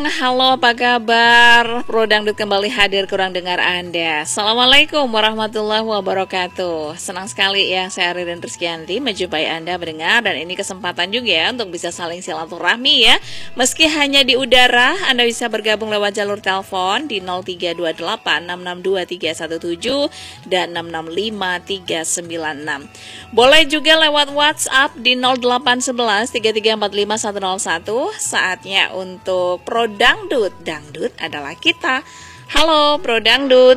Halo, apa kabar? Pro Dangdut kembali hadir kurang dengar Anda. Assalamualaikum warahmatullahi wabarakatuh. Senang sekali ya, saya Ririn Rizkyanti menjumpai Anda mendengar. Dan ini kesempatan juga ya untuk bisa saling silaturahmi ya. Meski hanya di udara, Anda bisa bergabung lewat jalur telepon di 0328 662 317 dan 665 396. Boleh juga lewat WhatsApp di 0811 3345 101. Saatnya untuk Pro Dangdut. Dangdut adalah kita. Halo Pro Dangdut.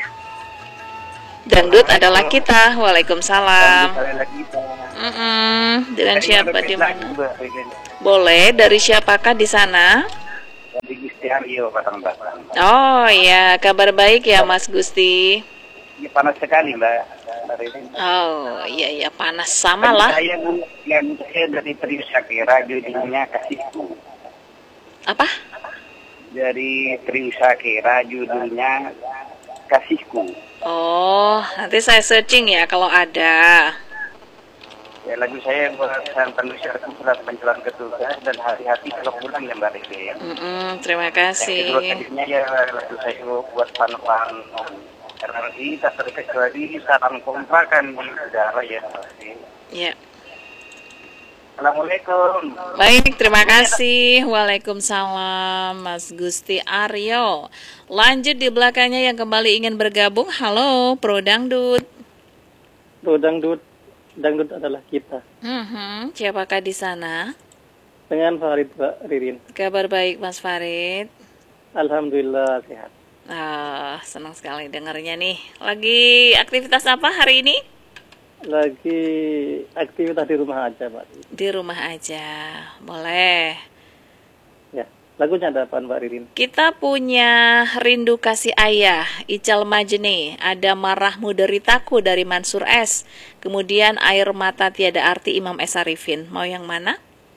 Dangdut adalah kita. Waalaikumsalam. Dengan siapa di mana? Boleh, dari siapakah di sana? Dari Gusti Aryo, Batang-Batang. Oh ya, kabar baik ya Mas Gusti. Ini panas sekali Mbak. Oh iya panas sama lah. Saya dari Trius Sakira, judulnya Kasihku. Apa? Dari Trius Sakira, judulnya Kasihku. Oh, nanti saya searching ya kalau ada. Ya, lagu saya buat santan masyarakat surat penjualan ketugas dan hati-hati kalau pulang ya Mbak Riri. Terima kasih. Yang kedua tadinya ya lagu saya buat pan-pan RRI, tak terkecuali saran kontrakan di udara ya. Ya. Assalamualaikum. Baik, terima kasih. Waalaikumsalam, Mas Gusti Aryo. Lanjut di belakangnya yang kembali ingin bergabung. Halo, Pro Dangdut. Pro Dangdut, Dangdut adalah kita. Siapakah di sana? Dengan Farid, Mbak Ririn. Kabar baik, Mas Farid. Alhamdulillah sehat. Senang sekali dengarnya nih. Lagi aktivitas apa hari ini? Lagi aktivitas di rumah aja, Mbak. Di rumah aja, boleh. Ya, lagunya ada apa, Mbak Ririn? Kita punya Rindu Kasih Ayah, Ical Majene. Ada Marahmu Deritaku dari Mansur S. Kemudian Air Mata Tiada Arti Imam S. Arifin. Mau yang mana?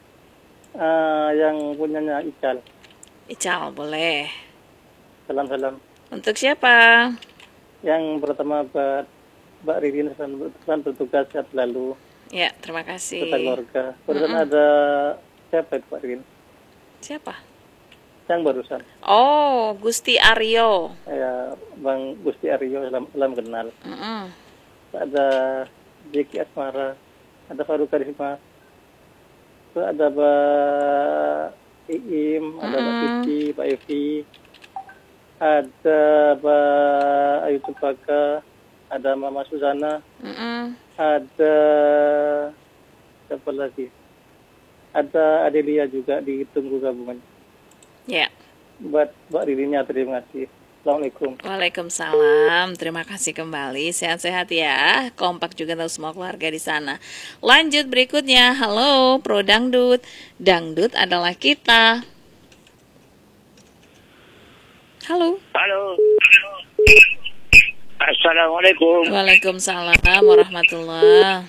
Yang punyanya Ical. Ical, boleh. Salam-salam. Untuk siapa? Yang pertama buat Mbak Ririn, selamat bertugas sehat selalu. Ya, terima kasih. Serta keluarga. Barusan ada siapa itu, Mbak Ririn? Siapa? Yang barusan. Oh, Gusti Aryo. Ya, Bang Gusti Aryo, salam kenal. Ada Jeki Asmara, ada Faruk Karisma, ada Mbak Iim, ada Mbak Cici, Pak Evi, ada Mbak Ayu Cempaka, ada Mama Susana, ada siapa lagi? Ada Adelia juga, ditunggu gabungan. Ya. Buat Mbak Ririnnya, terima kasih. Assalamualaikum. Waalaikumsalam. Terima kasih kembali. Sehat-sehat ya. Kompak juga tahu semua keluarga di sana. Lanjut berikutnya. Halo, Pro Dangdut. Dangdut adalah kita. Halo. Halo. Assalamualaikum. Waalaikumsalam warahmatullahi.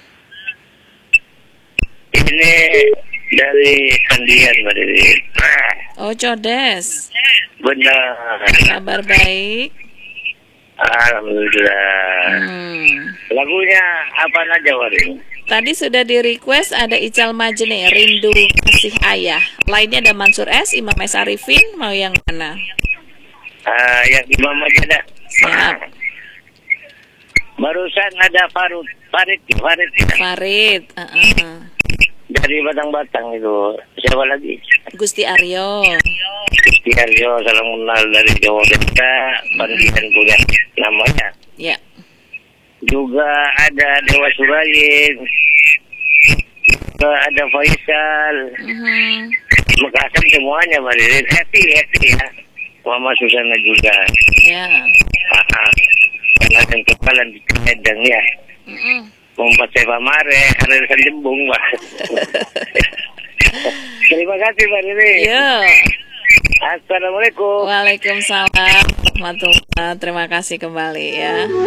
Ini dari Sandian Mbak Riri. Oh, Codes. Benar. Kabar baik. Alhamdulillah. Lagunya apa aja, Wari? Tadi sudah di request ada Ical Majene, Rindu Kasih Ayah. Lainnya ada Mansur S, Imam S. Arifin. Mau yang mana? Yang Imam aja dah. Siap. Barusan ada Farid. Farid. Dari Batang-Batang itu. Siapa lagi? Gusti Aryo. Gusti Aryo, salam kenal dari Jawa Delta, Pandian punya namanya. Ya. Juga ada Dewa Surayin. Juga ada Faisal. Makassar semuanya, Mbak Ririn. Happy ya. Mama Susana juga. Ya. Karena yang kepalan di Medan ya. Membuat saya pamare, ada jembung, Mbak. Terima kasih, Mbak Ririn. Yo. Assalamualaikum. Waalaikumsalam warahmatullahi. Terima kasih kembali ya.